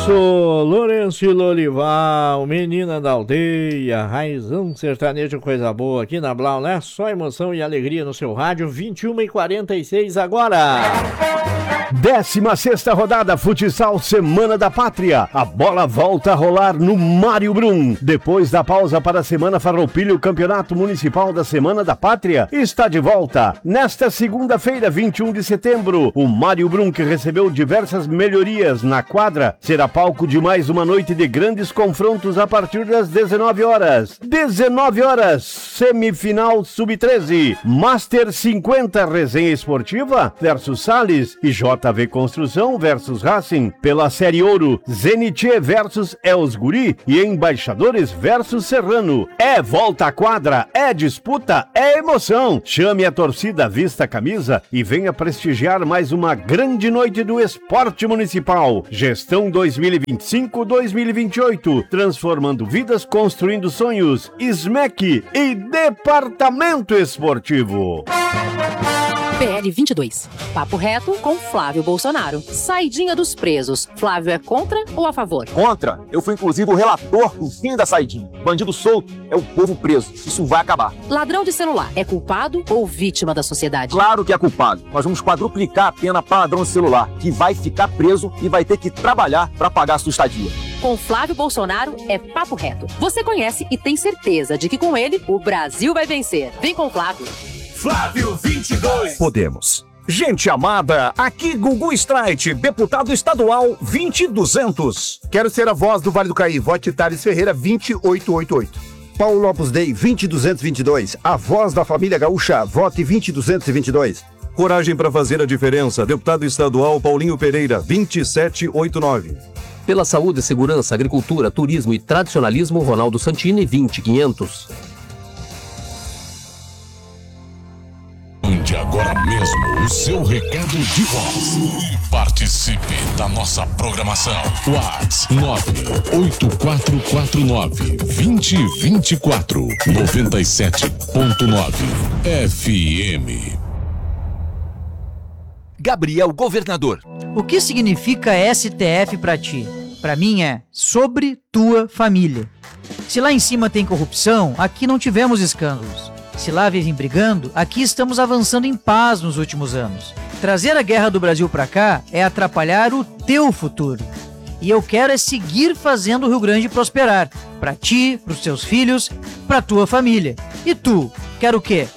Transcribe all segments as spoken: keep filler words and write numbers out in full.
Lourenço, Lourenço e Lolival, menina da aldeia, raizão sertanejo, coisa boa aqui na Blau, né? Só emoção e alegria no seu rádio, vinte e uma e quarenta e seis agora. décima sexta rodada, futsal Semana da Pátria. A bola volta a rolar no Mário Brum. Depois da pausa para a Semana Farroupilha, o Campeonato Municipal da Semana da Pátria está de volta. Nesta segunda-feira, vinte e um de setembro, o Mário Brum, que recebeu diversas melhorias na quadra, será palco de mais uma noite de grandes confrontos a partir das dezenove horas. dezenove horas, semifinal sub treze. Master cinquenta, resenha esportiva versus Salles e J V Construção versus Racing. Pela Série Ouro, Zenit versus Els Guri e Embaixadores versus Serrano. É volta à quadra, é disputa, é emoção. Chame a torcida, vista a camisa e venha prestigiar mais uma grande noite do esporte municipal. Gestão dois mil e vinte e cinco a dois mil e vinte e oito, transformando vidas, construindo sonhos. S M E C e Departamento Esportivo. P L vinte e dois. Papo reto com Flávio Bolsonaro. Saidinha dos presos. Flávio é contra ou a favor? Contra. Eu fui inclusive o relator do fim da saidinha. Bandido solto é o povo preso. Isso vai acabar. Ladrão de celular é culpado ou vítima da sociedade? Claro que é culpado. Nós vamos quadruplicar a pena para ladrão de celular, que vai ficar preso e vai ter que trabalhar para pagar a sua estadia. Com Flávio Bolsonaro é papo reto. Você conhece e tem certeza de que com ele o Brasil vai vencer. Vem com o Flávio. Flávio vinte e dois. Podemos. Gente amada, aqui Gugu Streit, deputado estadual vinte e duzentos. Quero ser a voz do Vale do Caí. Vote Thales Ferreira vinte e oito oitenta e oito. Paulo Opus Dei vinte e duzentos e vinte e dois. A voz da família gaúcha. Vote vinte e duzentos e vinte e dois. Coragem para fazer a diferença. Deputado estadual Paulinho Pereira vinte e sete oitenta e nove. Pela saúde, segurança, agricultura, turismo e tradicionalismo, Ronaldo Santini vinte e quinhentos. Mande agora mesmo o seu recado de voz e participe da nossa programação. WhatsApp nove oito quatro quatro nove, dois zero dois quatro, noventa e sete ponto nove F M. Gabriel Governador. O que significa S T F pra ti? Pra mim é sobre tua família. Se lá em cima tem corrupção, aqui não tivemos escândalos. Se lá vivem brigando, aqui estamos avançando em paz nos últimos anos. Trazer a guerra do Brasil pra cá é atrapalhar o teu futuro. E eu quero é seguir fazendo o Rio Grande prosperar. Pra ti, pros teus filhos, pra tua família. E tu, quer o quê?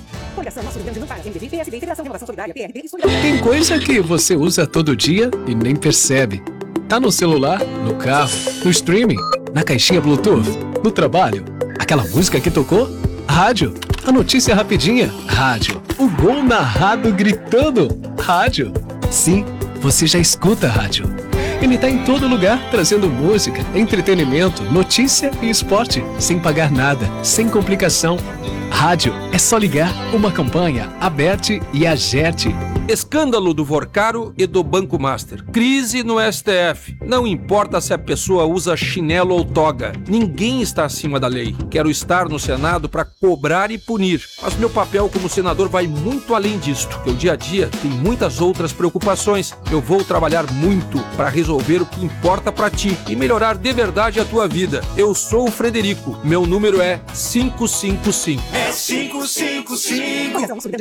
Tem coisa que você usa todo dia e nem percebe. Tá no celular, no carro, no streaming, na caixinha Bluetooth, no trabalho. Aquela música que tocou? Rádio. A notícia rapidinha? Rádio. O gol narrado gritando? Rádio. Sim, você já escuta rádio. Ele tá em todo lugar, trazendo música, entretenimento, notícia e esporte, sem pagar nada, sem complicação. Rádio é só ligar, uma campanha, Aberte e Agerte. Escândalo do Vorcaro e do Banco Master. Crise no S T F. Não importa se a pessoa usa chinelo ou toga. Ninguém está acima da lei. Quero estar no Senado para cobrar e punir. Mas meu papel como senador vai muito além disto. Meu dia a dia tem muitas outras preocupações. Eu vou trabalhar muito para resolver o que importa para ti e melhorar de verdade a tua vida. Eu sou o Frederico. Meu número é cinco cinco cinco. É cinco cinco cinco.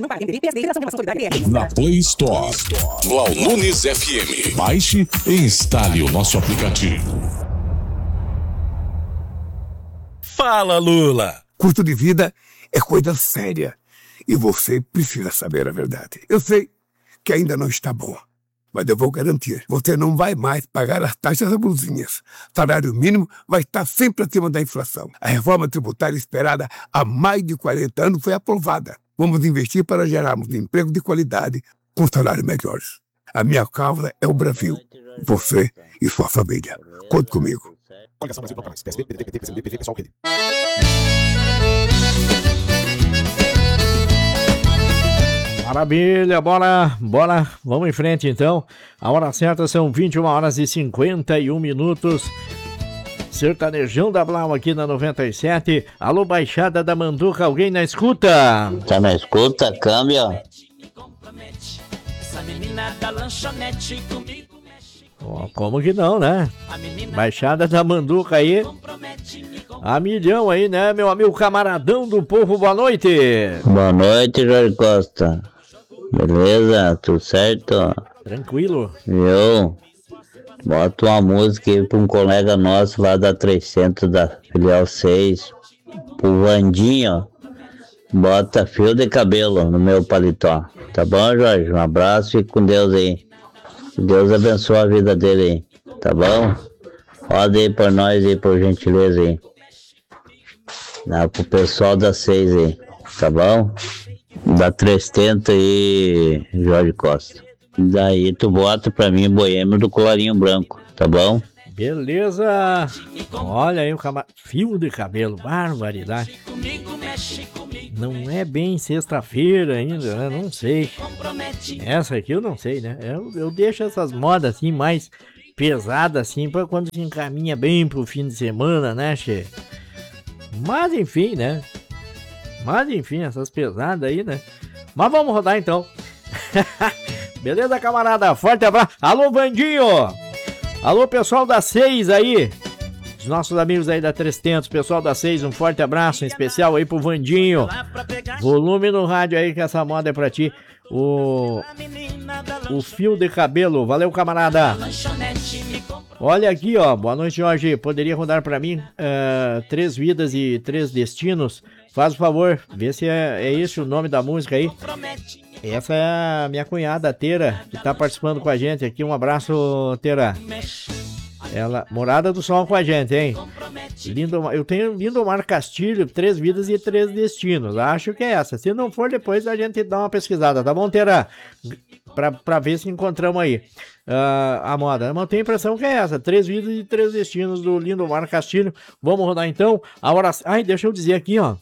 Na Play Store, Blau Nunes F M. Baixe e instale o nosso aplicativo. Fala, Lula. Custo de vida é coisa séria e você precisa saber a verdade. Eu sei que ainda não está bom, mas eu vou garantir. Você não vai mais pagar as taxas abusinhas. Salário mínimo vai estar sempre acima da inflação. A reforma tributária esperada há mais de quarenta anos foi aprovada. Vamos investir para gerarmos emprego de qualidade com salários melhores. A minha causa é o Brasil. Você e sua família. Conte comigo. Maravilha, bora, bora, vamos em frente então. A hora certa são vinte e uma horas e cinquenta e um minutos. Sertanejão da Blau aqui na noventa e sete. Alô, Baixada da Manduca, alguém na escuta? Tá na escuta, câmbio. Oh, como que não, né? Baixada da Manduca aí. A milhão aí, né, meu amigo camaradão do povo, boa noite. Boa noite, Jorge Costa. Beleza? Tudo certo? Tranquilo. Eu boto uma música aí pra um colega nosso lá da trezentos da filial seis. Pro Vandinho. Bota fio de cabelo no meu paletó. Tá bom, Jorge? Um abraço, fique com Deus aí. Que Deus abençoe a vida dele aí. Tá bom? Roda aí por nós aí, por gentileza aí. Dá pro pessoal da seis aí. Tá bom? Da trezentos aí, Jorge Costa. Daí tu bota pra mim boêmio do colarinho branco. Tá bom? Beleza. Olha aí o cama... fio de cabelo, barbaridade. Não é bem sexta-feira ainda, né? Não sei. Essa aqui eu não sei, né? Eu, eu deixo essas modas assim mais pesadas assim pra quando se encaminha bem pro fim de semana, né, che? Mas enfim, né? Mas enfim, essas pesadas aí, né? Mas vamos rodar então. Beleza, camarada? Forte abraço. Alô, Vandinho! Alô, pessoal da seis aí. Os nossos amigos aí da trezentos, pessoal da seis, um forte abraço em especial aí pro Vandinho. Volume no rádio aí que essa moda é pra ti. O, o fio de cabelo, valeu, camarada. Olha aqui, ó, boa noite, Jorge. Poderia rodar pra mim uh, Três Vidas e Três Destinos? Faz o favor, vê se é, é esse o nome da música aí. Essa é a minha cunhada, Teira, que tá participando com a gente aqui. Um abraço, Teira. Ela, Morada do Sol com a gente, hein? Lindomar, eu tenho Lindomar Castilho, Três Vidas e Três Destinos. Acho que é essa. Se não for, depois a gente dá uma pesquisada, tá bom, Teira? Pra, pra ver se encontramos aí uh, a moda. Mas eu tenho a impressão que é essa. Três Vidas e Três Destinos do Lindomar Castilho. Vamos rodar então. A hora... Ai, deixa eu dizer aqui, ó.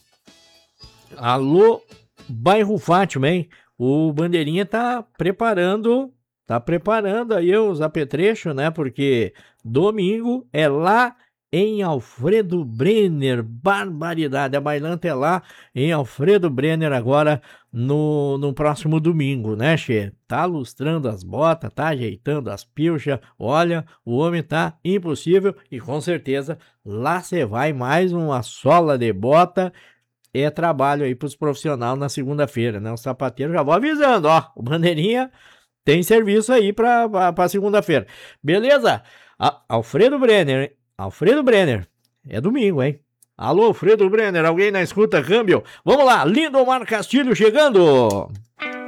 Alô, bairro Fátima, hein? O Bandeirinha tá preparando, tá preparando aí os apetrechos, né? Porque domingo é lá em Alfredo Brenner, barbaridade, a bailanta é lá em Alfredo Brenner agora no, no próximo domingo, né, che? Tá lustrando as botas, tá ajeitando as pilchas, olha, o homem tá impossível e com certeza lá você vai mais uma sola de bota. É trabalho aí pros profissionais na segunda-feira, né? O sapateiro, já vou avisando, ó. O Bandeirinha tem serviço aí pra, pra, pra segunda-feira. Beleza? A, Alfredo Brenner, hein? Alfredo Brenner. É domingo, hein? Alô, Alfredo Brenner, alguém na escuta, câmbio? Vamos lá, Lindomar Castilho chegando.